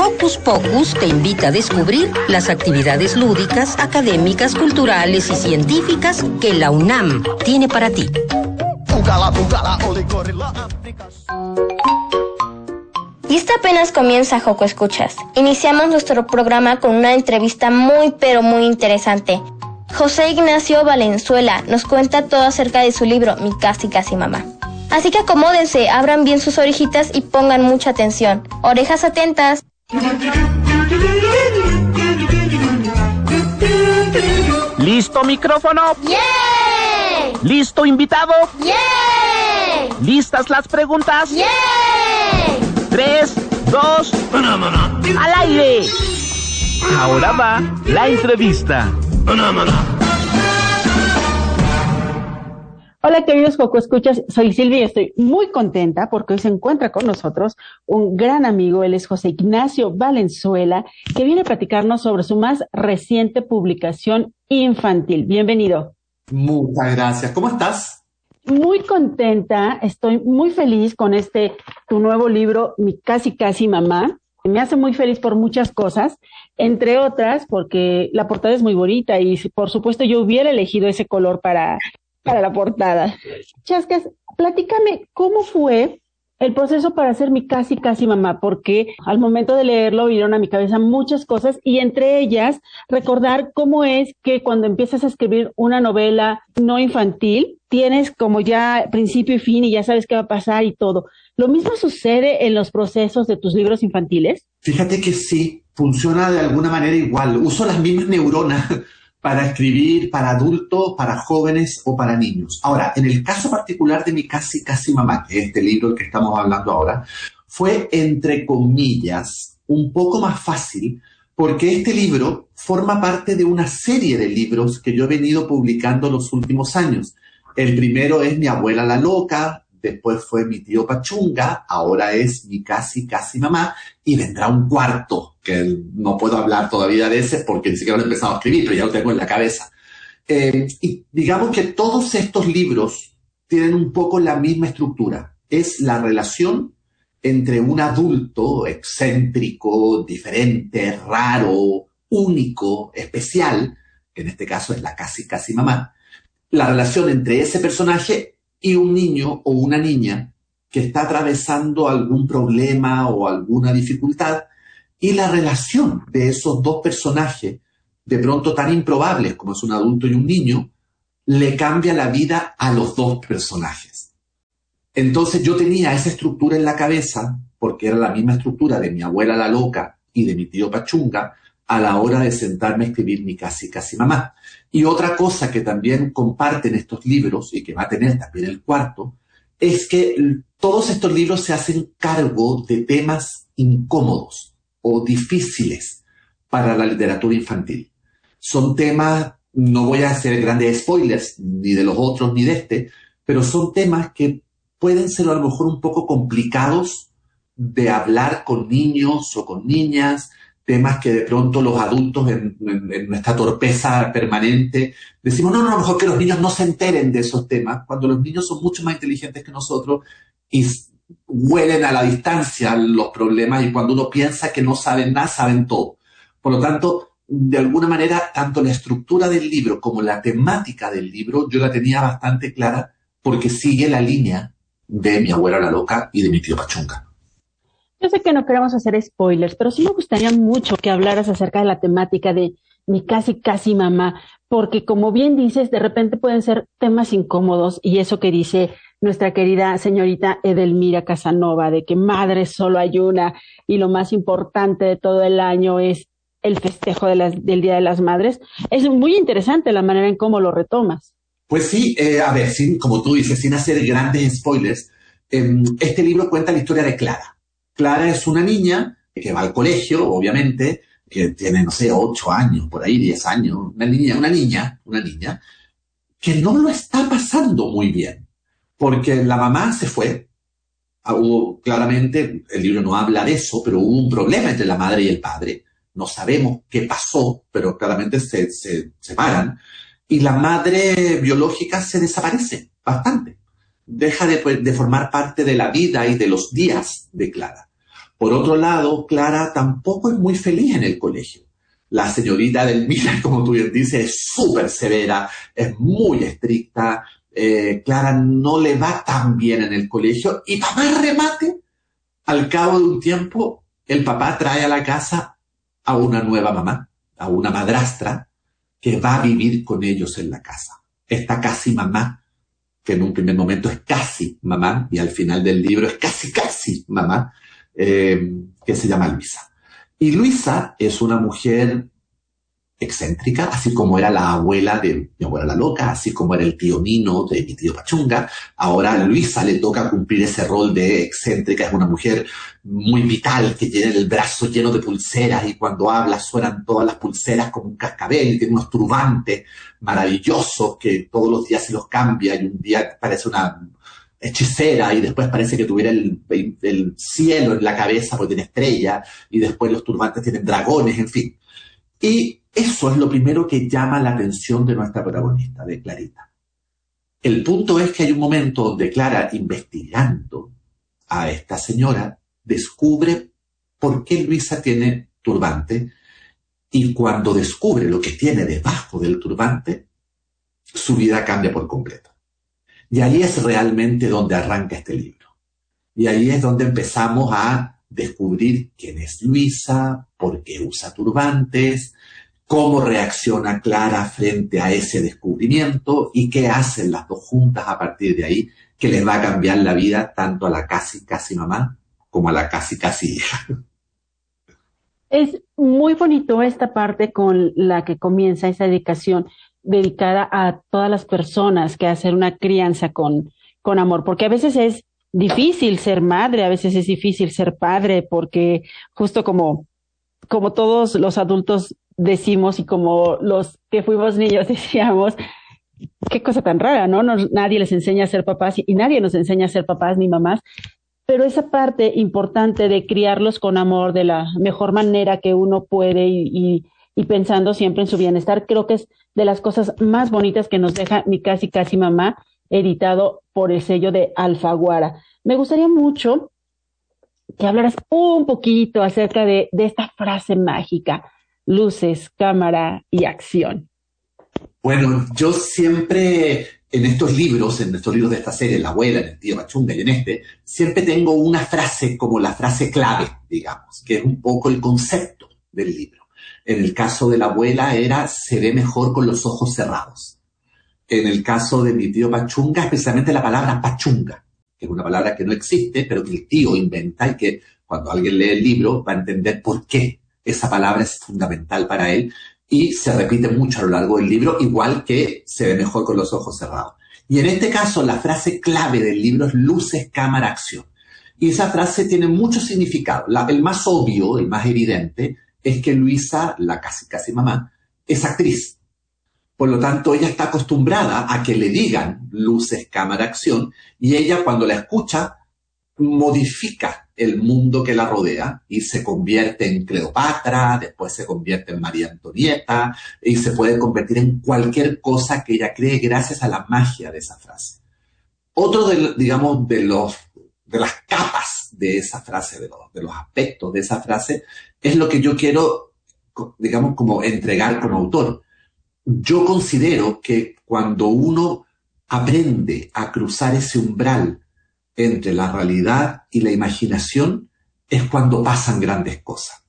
Hocus Pocus te invita a descubrir las actividades lúdicas, académicas, culturales y científicas que la UNAM tiene para ti. Y esta apenas comienza, Joco Escuchas. Iniciamos nuestro programa con una entrevista muy pero muy interesante. José Ignacio Valenzuela nos cuenta todo acerca de su libro Mi Casi Casi Mamá. Así que acomódense, abran bien sus orejitas y pongan mucha atención. Orejas atentas. ¿Listo micrófono? ¡Yeah! ¿Listo invitado? ¡Yeah! ¿Listas las preguntas? ¡Yeah! 3, 2, ¡al aire! Ahora va la entrevista. Hola queridos Joco Escuchas, soy Silvia y estoy muy contenta porque hoy se encuentra con nosotros un gran amigo, él es José Ignacio Valenzuela, que viene a platicarnos sobre su más reciente publicación infantil. Bienvenido. Muchas gracias. ¿Cómo estás? Muy contenta, estoy muy feliz con tu nuevo libro, Mi Casi Casi Mamá. Me hace muy feliz por muchas cosas, entre otras porque la portada es muy bonita y por supuesto yo hubiera elegido ese color para la portada. Chascas, platícame, ¿cómo fue el proceso para hacer Mi Casi Casi Mamá? Porque al momento de leerlo vinieron a mi cabeza muchas cosas y entre ellas recordar cómo es que cuando empiezas a escribir una novela no infantil, tienes como ya principio y fin y ya sabes qué va a pasar y todo. ¿Lo mismo sucede en los procesos de tus libros infantiles? Fíjate que sí, funciona de alguna manera igual. Uso las mismas neuronas para escribir para adultos, para jóvenes o para niños. Ahora, en el caso particular de Mi Casi Casi Mamá, que es este libro del que estamos hablando ahora, fue, entre comillas, un poco más fácil porque este libro forma parte de una serie de libros que yo he venido publicando los últimos años. El primero es Mi Abuela la Loca, después fue Mi Tío Pachunga, ahora es Mi Casi Casi Mamá, y vendrá un cuarto, que no puedo hablar todavía de ese porque ni siquiera lo he empezado a escribir, pero ya lo tengo en la cabeza. Y digamos que todos estos libros tienen un poco la misma estructura. Es la relación entre un adulto excéntrico, diferente, raro, único, especial, que en este caso es la Casi Casi Mamá, la relación entre ese personaje y un niño o una niña que está atravesando algún problema o alguna dificultad, y la relación de esos dos personajes, de pronto tan improbables como es un adulto y un niño, le cambia la vida a los dos personajes. Entonces yo tenía esa estructura en la cabeza, porque era la misma estructura de Mi Abuela la Loca y de Mi Tío Pachunga, a la hora de sentarme a escribir Mi Casi Casi Mamá. Y otra cosa que también comparten estos libros, y que va a tener también el cuarto, es que todos estos libros se hacen cargo de temas incómodos o difíciles para la literatura infantil. Son temas, no voy a hacer grandes spoilers, ni de los otros ni de este, pero son temas que pueden ser a lo mejor un poco complicados de hablar con niños o con niñas, temas que de pronto los adultos en nuestra torpeza permanente decimos, no, mejor que los niños no se enteren de esos temas, cuando los niños son mucho más inteligentes que nosotros y huelen a la distancia los problemas, y cuando uno piensa que no saben nada, saben todo. Por lo tanto, de alguna manera, tanto la estructura del libro como la temática del libro yo la tenía bastante clara porque sigue la línea de Mi Abuela la Loca y de Mi Tío Pachunga. Yo sé que no queremos hacer spoilers, pero sí me gustaría mucho que hablaras acerca de la temática de Mi Casi Casi Mamá, porque como bien dices, de repente pueden ser temas incómodos, y eso que dice nuestra querida señorita Edelmira Casanova, de que madre solo hay una, y lo más importante de todo el año es el festejo del Día de las Madres. Es muy interesante la manera en cómo lo retomas. Pues sí, a ver, como tú dices, sin hacer grandes spoilers, este libro cuenta la historia de Clara. Clara es una niña que va al colegio, obviamente, que tiene, 8 años, por ahí, 10 años, una niña, que no lo está pasando muy bien, porque la mamá se fue. Claramente, el libro no habla de eso, pero hubo un problema entre la madre y el padre. No sabemos qué pasó, pero claramente se separan. Y la madre biológica se desaparece bastante. Deja de formar parte de la vida y de los días de Clara. Por otro lado, Clara tampoco es muy feliz en el colegio. La señorita Delmira, como tú bien dices, es súper severa, es muy estricta. Clara no le va tan bien en el colegio y para más remate, al cabo de un tiempo, el papá trae a la casa a una nueva mamá, a una madrastra, que va a vivir con ellos en la casa. Esta casi mamá, que en un primer momento es casi mamá, y al final del libro es casi mamá, que se llama Luisa. Y Luisa es una mujer excéntrica, así como era la abuela de mi abuela la loca, así como era el tío Nino de mi tío Pachunga. Ahora a Luisa le toca cumplir ese rol de excéntrica. Es una mujer muy vital, que tiene el brazo lleno de pulseras y cuando habla suenan todas las pulseras como un cascabel. Tiene unos turbantes maravillosos que todos los días se los cambia y un día parece una hechicera y después parece que tuviera el cielo en la cabeza porque tiene estrellas y después los turbantes tienen dragones, en fin. Y eso es lo primero que llama la atención de nuestra protagonista, de Clarita. El punto es que hay un momento donde Clara, investigando a esta señora, descubre por qué Luisa tiene turbante y cuando descubre lo que tiene debajo del turbante, su vida cambia por completo. Y ahí es realmente donde arranca este libro. Y ahí es donde empezamos a descubrir quién es Luisa, por qué usa turbantes, cómo reacciona Clara frente a ese descubrimiento y qué hacen las dos juntas a partir de ahí, que les va a cambiar la vida tanto a la casi mamá como a la casi hija. Es muy bonito esta parte con la que comienza esa dedicación dedicada a todas las personas que hacen una crianza con amor, porque a veces es difícil ser madre, a veces es difícil ser padre, porque justo como todos los adultos decimos y como los que fuimos niños decíamos, qué cosa tan rara, ¿no? Nadie les enseña a ser papás y nadie nos enseña a ser papás ni mamás, pero esa parte importante de criarlos con amor de la mejor manera que uno puede y pensando siempre en su bienestar, creo que es de las cosas más bonitas que nos deja mi casi mamá, editado por el sello de Alfaguara. Me gustaría mucho que hablaras un poquito acerca de esta frase mágica, luces, cámara y acción. Bueno, yo siempre en estos libros de esta serie, La abuela, en el tío Pachunga y en este, siempre tengo una frase como la frase clave, digamos, que es un poco el concepto del libro. En el caso de la abuela era, se ve mejor con los ojos cerrados. En el caso de mi tío Pachunga, especialmente la palabra pachunga, que es una palabra que no existe, pero que el tío inventa y que cuando alguien lee el libro va a entender por qué esa palabra es fundamental para él y se repite mucho a lo largo del libro, igual que se ve mejor con los ojos cerrados. Y en este caso, la frase clave del libro es luces, cámara, acción. Y esa frase tiene mucho significado. El más obvio, el más evidente, es que Luisa, la casi mamá, es actriz. Por lo tanto, ella está acostumbrada a que le digan luces, cámara, acción, y ella cuando la escucha modifica el mundo que la rodea y se convierte en Cleopatra, después se convierte en María Antonieta y se puede convertir en cualquier cosa que ella cree gracias a la magia de esa frase. Otro de las capas de esa frase, de los aspectos de esa frase, es lo que yo quiero, digamos, como entregar como autor. Yo considero que cuando uno aprende a cruzar ese umbral entre la realidad y la imaginación, es cuando pasan grandes cosas.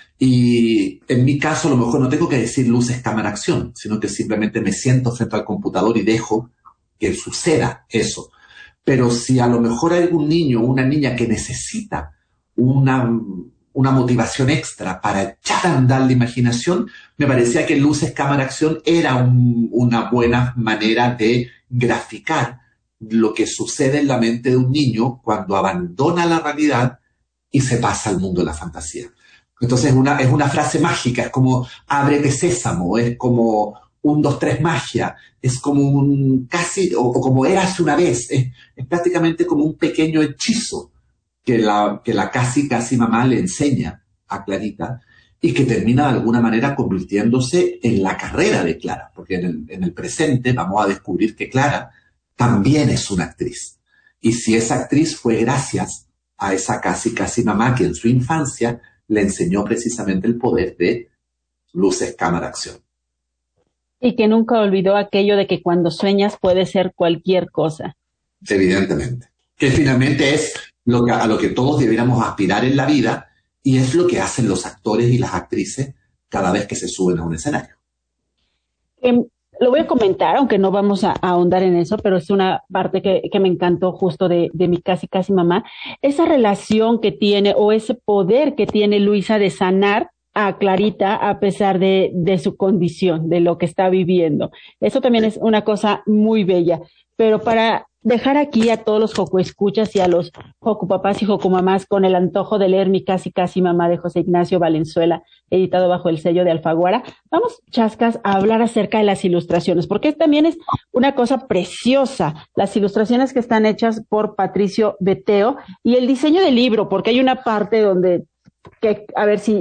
Y en mi caso, a lo mejor no tengo que decir luces, cámara, acción, sino que simplemente me siento frente al computador y dejo que suceda eso. Pero si a lo mejor hay algún niño o una niña que necesita una motivación extra para echar a andar la imaginación, me parecía que luces, cámara, acción era una buena manera de graficar lo que sucede en la mente de un niño cuando abandona la realidad y se pasa al mundo de la fantasía. Entonces es una frase mágica, es como ábrete sésamo, es como 1, 2, 3 magia, es como o como érase una vez, es prácticamente como un pequeño hechizo que la casi mamá le enseña a Clarita y que termina de alguna manera convirtiéndose en la carrera de Clara, porque en el presente vamos a descubrir que Clara también es una actriz. Y si esa actriz fue gracias a esa casi mamá que en su infancia le enseñó precisamente el poder de luces, cámara, acción. Y que nunca olvidó aquello de que cuando sueñas puede ser cualquier cosa. Evidentemente. Que finalmente es a lo que todos debiéramos aspirar en la vida, y es lo que hacen los actores y las actrices cada vez que se suben a un escenario. Lo voy a comentar, aunque no vamos a ahondar en eso, pero es una parte que me encantó justo de mi casi mamá. Esa relación que tiene o ese poder que tiene Luisa de sanar a Clarita a pesar de su condición, de lo que está viviendo. Eso también es una cosa muy bella. Pero para dejar aquí a todos los jocoescuchas y a los jocopapás y jocomamás con el antojo de leer mi casi mamá de José Ignacio Valenzuela, editado bajo el sello de Alfaguara, vamos, Chascas, a hablar acerca de las ilustraciones, porque también es una cosa preciosa, las ilustraciones que están hechas por Patricio Beteo y el diseño del libro, porque hay una parte donde, a ver si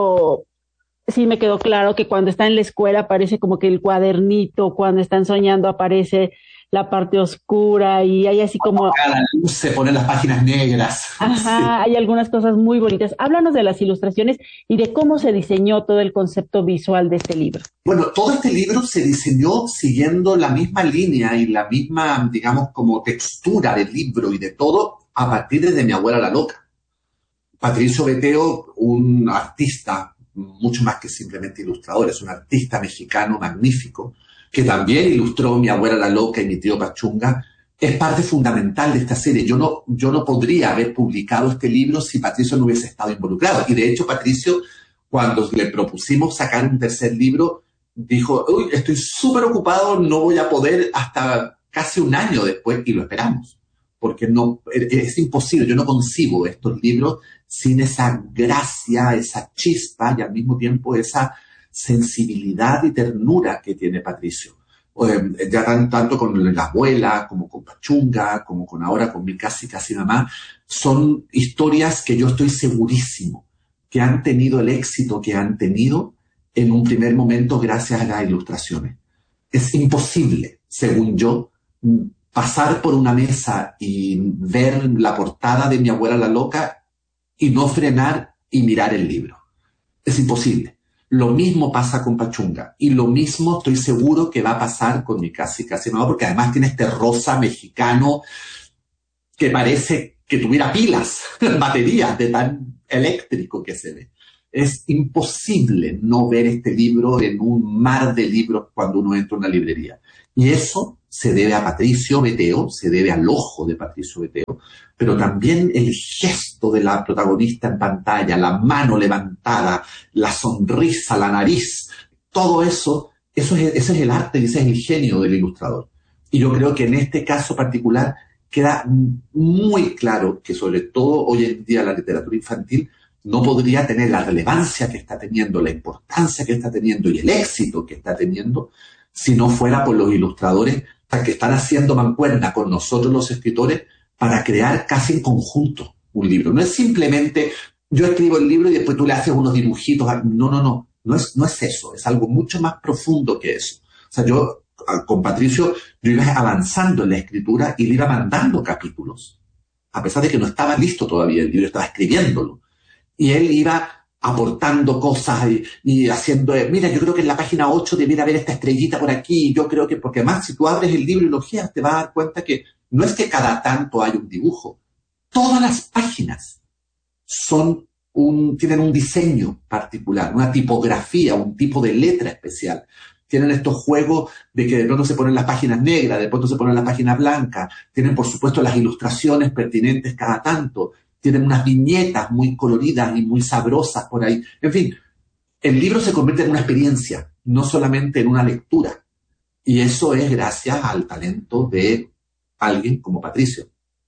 sí me quedó claro que cuando está en la escuela aparece como que el cuadernito, cuando están soñando aparece la parte oscura y hay así como... La luz se ponen las páginas negras. Ajá, sí. Hay algunas cosas muy bonitas. Háblanos de las ilustraciones y de cómo se diseñó todo el concepto visual de este libro. Bueno, todo este libro se diseñó siguiendo la misma línea y la misma, digamos, como textura del libro y de todo a partir de Mi abuela la loca. Patricio Beteo, un artista, mucho más que simplemente ilustrador, es un artista mexicano magnífico, que también ilustró Mi abuela la loca y Mi tío Pachunga, es parte fundamental de esta serie. Yo no podría haber publicado este libro si Patricio no hubiese estado involucrado. Y de hecho, Patricio, cuando le propusimos sacar un tercer libro, dijo, uy, estoy súper ocupado, no voy a poder hasta casi un año después, y lo esperamos. Porque no, es imposible, yo no concibo estos libros sin esa gracia, esa chispa y al mismo tiempo esa sensibilidad y ternura que tiene Patricio. Ya tanto con la abuela, como con Pachunga, como con ahora con Mi casi mamá, son historias que yo estoy segurísimo que han tenido el éxito que han tenido en un primer momento gracias a las ilustraciones. Es imposible, según yo, pasar por una mesa y ver la portada de Mi abuela la loca y no frenar y mirar el libro. Es imposible. Lo mismo pasa con Pachunga y lo mismo estoy seguro que va a pasar con Mi casi mamá, porque además tiene este rosa mexicano que parece que tuviera pilas, baterías de tan eléctrico que se ve. Es imposible no ver este libro en un mar de libros cuando uno entra a una librería. Y eso se debe a Patricio Beteo, se debe al ojo de Patricio Beteo, pero también el gesto de la protagonista en pantalla, la mano levantada, la sonrisa, la nariz, todo eso, ese es el arte y ese es el genio del ilustrador. Y yo creo que en este caso particular queda muy claro que sobre todo hoy en día la literatura infantil no podría tener la relevancia que está teniendo, la importancia que está teniendo y el éxito que está teniendo si no fuera por los ilustradores que están haciendo mancuerna con nosotros los escritores para crear casi en conjunto un libro. No es simplemente yo escribo el libro y después tú le haces unos dibujitos. No es eso, es algo mucho más profundo que eso. O sea, yo con Patricio yo iba avanzando en la escritura y le iba mandando capítulos, a pesar de que no estaba listo todavía el libro, estaba escribiéndolo. Y él iba aportando cosas y haciendo, mira, yo creo que en la página 8 debiera haber esta estrellita por aquí, yo creo que, porque además si tú abres el libro y lo ojeas, te vas a dar cuenta que no es que cada tanto hay un dibujo, todas las páginas tienen un diseño particular, una tipografía, un tipo de letra especial. Tienen estos juegos de que de pronto se ponen las páginas negras, de pronto se ponen las páginas blancas, tienen por supuesto las ilustraciones pertinentes cada tanto, tienen unas viñetas muy coloridas y muy sabrosas por ahí. En fin, el libro se convierte en una experiencia, no solamente en una lectura. Y eso es gracias al talento de alguien como Patricio.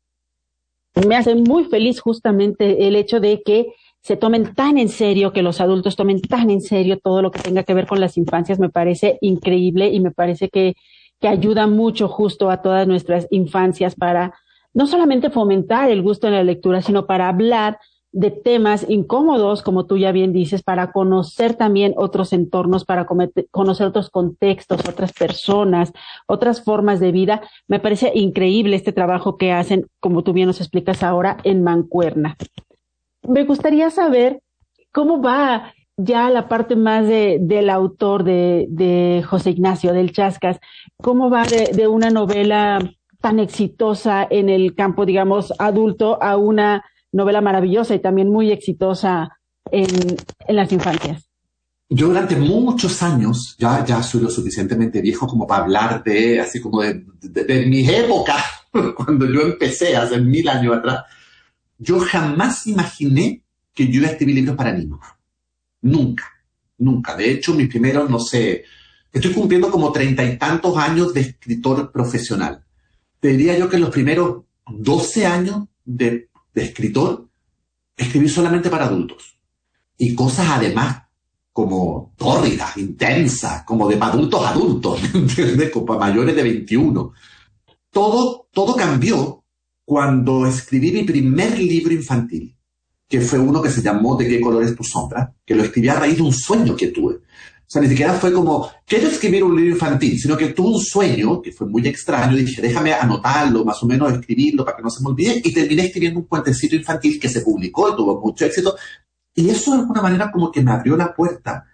Me hace muy feliz justamente el hecho de que se tomen tan en serio, que los adultos tomen tan en serio todo lo que tenga que ver con las infancias. Me parece increíble y me parece que ayuda mucho justo a todas nuestras infancias para no solamente fomentar el gusto en la lectura, sino para hablar de temas incómodos, como tú ya bien dices, para conocer también otros entornos, para conocer otros contextos, otras personas, otras formas de vida. Me parece increíble este trabajo que hacen, como tú bien nos explicas ahora, en Mancuerna. Me gustaría saber cómo va ya la parte más del autor de José Ignacio, del Chascas, cómo va de una novela tan exitosa en el campo, digamos, adulto, a una novela maravillosa y también muy exitosa en las infancias. Yo durante muchos años, ya soy lo suficientemente viejo como para hablar así como de mis épocas, cuando yo empecé hace 1000 años atrás, yo jamás imaginé que yo iba a escribir libros para niños. Nunca, nunca. De hecho, mis primeros, no sé, estoy cumpliendo como 30 y tantos años de escritor profesional. Te diría yo que en los primeros 12 años de escritor, escribí solamente para adultos. Y cosas además como tórridas, intensas, como de adultos, ¿entiendes? Como para mayores de 21. Todo cambió cuando escribí mi primer libro infantil, que fue uno que se llamó ¿De qué color es tu sombra?, que lo escribí a raíz de un sueño que tuve. O sea, ni siquiera fue como, quiero escribir un libro infantil, sino que tuve un sueño que fue muy extraño y dije, déjame anotarlo, más o menos escribirlo para que no se me olvide, y terminé escribiendo un cuentecito infantil que se publicó y tuvo mucho éxito. Y eso de alguna manera como que me abrió la puerta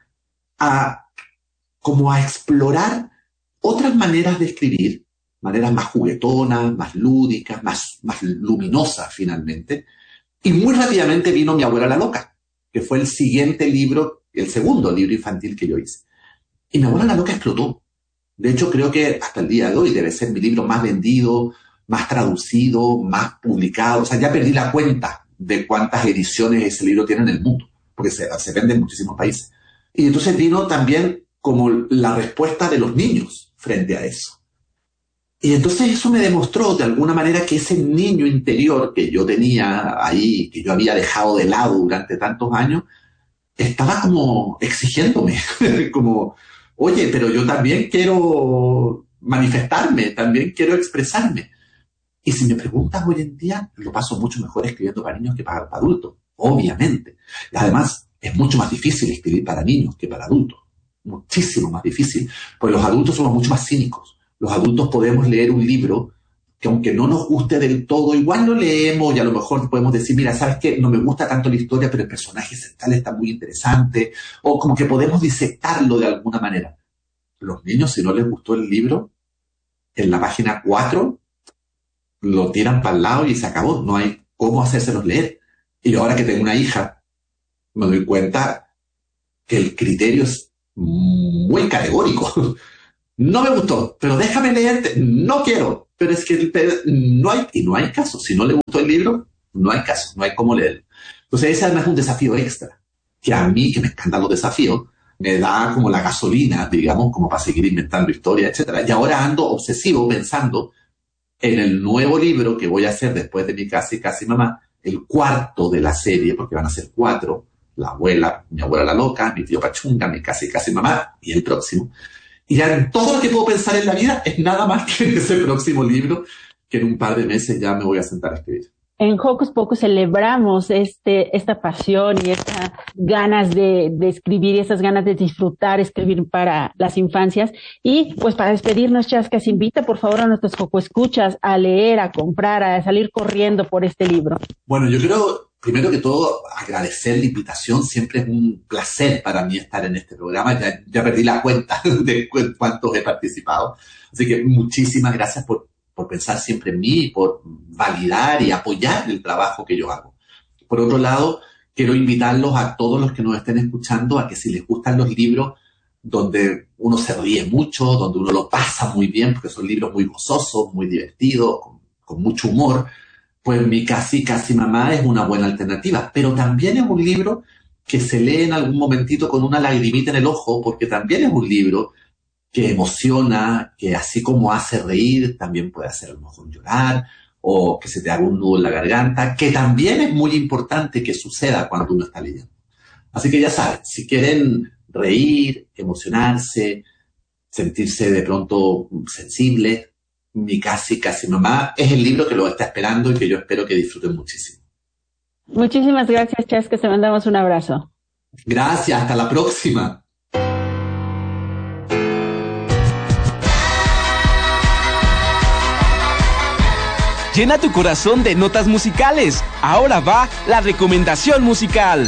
como a explorar otras maneras de escribir, maneras más juguetonas, más lúdicas, más luminosas finalmente. Y muy rápidamente vino Mi abuela la loca, que fue el siguiente libro, el segundo libro infantil que yo hice. Y Mi abuela la loca explotó. De hecho, creo que hasta el día de hoy debe ser mi libro más vendido, más traducido, más publicado. O sea, ya perdí la cuenta de cuántas ediciones ese libro tiene en el mundo, porque se vende en muchísimos países. Y entonces vino también como la respuesta de los niños frente a eso. Y entonces eso me demostró de alguna manera que ese niño interior que yo tenía ahí, que yo había dejado de lado durante tantos años, estaba como exigiéndome, como, oye, pero yo también quiero manifestarme, también quiero expresarme. Y si me preguntas hoy en día, lo paso mucho mejor escribiendo para niños que para adultos, obviamente. Y además, es mucho más difícil escribir para niños que para adultos. Muchísimo más difícil. Porque los adultos somos mucho más cínicos. Los adultos podemos leer un libro que aunque no nos guste del todo, igual lo leemos y a lo mejor podemos decir, mira, ¿sabes qué? No me gusta tanto la historia, pero el personaje central está muy interesante. O como que podemos disectarlo de alguna manera. Los niños, si no les gustó el libro, en la página 4, lo tiran para el lado y se acabó. No hay cómo hacérselos leer. Y ahora que tengo una hija, me doy cuenta que el criterio es muy categórico. No me gustó, pero déjame leerte. No quiero, pero es que no hay caso. Si no le gustó el libro, no hay caso, no hay cómo leerlo. Entonces ese además es un desafío extra, que a mí, que me encantan los desafíos, me da como la gasolina, digamos, como para seguir inventando historias, etcétera. Y ahora ando obsesivo pensando en el nuevo libro que voy a hacer después de Mi casi mamá, el cuarto de la serie, porque van a ser 4, la abuela, Mi abuela la loca, Mi tío Pachunga, Mi casi mamá, y el próximo. Y ya en todo lo que puedo pensar en la vida es nada más que en ese próximo libro, que en un par de meses ya me voy a sentar a escribir. En Hocus Pocus celebramos esta pasión y estas ganas de escribir y esas ganas de disfrutar escribir para las infancias. Y pues para despedirnos, Chascas, invita por favor a nuestros Jocoescuchas a leer, a comprar, a salir corriendo por este libro. Bueno, yo quiero primero que todo agradecer la invitación. Siempre es un placer para mí estar en este programa. Ya perdí la cuenta de cuántos he participado. Así que muchísimas gracias por pensar siempre en mí, por validar y apoyar el trabajo que yo hago. Por otro lado, quiero invitarlos a todos los que nos estén escuchando a que si les gustan los libros donde uno se ríe mucho, donde uno lo pasa muy bien, porque son libros muy gozosos, muy divertidos, con mucho humor, pues Mi casi mamá es una buena alternativa. Pero también es un libro que se lee en algún momentito con una lagrimita en el ojo, porque también es un libro que emociona, que así como hace reír, también puede hacer a lo mejor llorar, o que se te haga un nudo en la garganta, que también es muy importante que suceda cuando uno está leyendo. Así que ya saben, si quieren reír, emocionarse, sentirse de pronto sensible, Mi casi mamá es el libro que los está esperando y que yo espero que disfruten muchísimo. Muchísimas gracias, Chas, que te mandamos un abrazo. Gracias, hasta la próxima. Llena tu corazón de notas musicales. Ahora va la recomendación musical.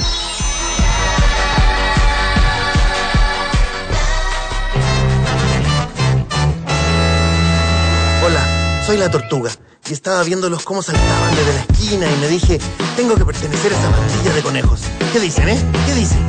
Hola, soy la Tortuga y estaba viéndolos cómo saltaban desde la esquina y me dije, tengo que pertenecer a esa pandilla de conejos. ¿Qué dicen, ¿Qué dicen?